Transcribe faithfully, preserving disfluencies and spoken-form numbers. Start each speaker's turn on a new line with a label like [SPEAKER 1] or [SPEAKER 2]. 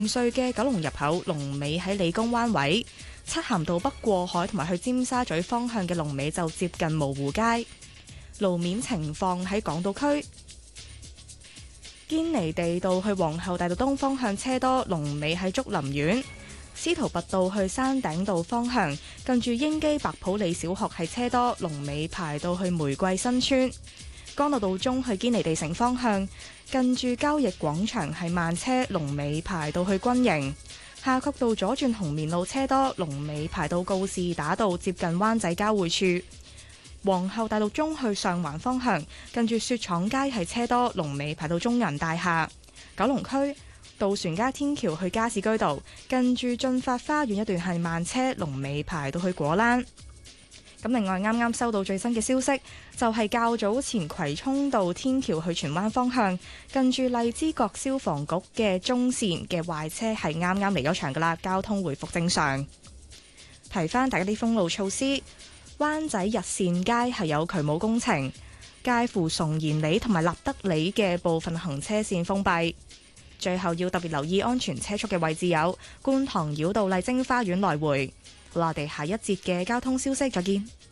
[SPEAKER 1] 隧嘅九龍入口龍尾喺理工灣位，漆咸道北過海同埋去尖沙咀方向嘅龍尾就接近蕪湖街。路面情況喺港島區，堅尼地道去皇后大道東方向車多，龍尾喺竹林苑。司徒拔道去山頂道方向，近住英基白普理小學係車多，龍尾排到去玫瑰新村。干諾道中去堅尼地城方向，近住交易廣場係慢車，龍尾排到去軍營。夏慤道左轉紅棉路車多，龍尾排到告士打道接近灣仔交匯處。皇后大道中去上環方向，近住雪廠街係車多，龍尾排到中銀大廈。九龍區渡船街天橋去加士居道，近住駿發花園一段係慢車，龍尾排到去果欄。咁另外啱啱收到最新嘅消息，就係較早前葵涌道天橋去荃灣方向，近住荔枝角消防局嘅中線嘅壞車係啱啱離咗場噶啦，交通回復正常。提翻大家啲封路措施，灣仔日線街係有渠務工程，介乎崇賢里同埋立德里嘅部分行車線封閉。最後要特別留意安全車速嘅位置有觀塘繞道麗晶花園來回。我哋下一節嘅交通消息再見。